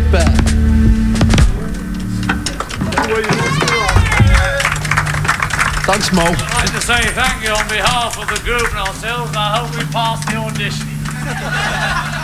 back. Thanks, Mo. I'd like to say thank you on behalf of the group and ourselves, and I hope we pass the audition.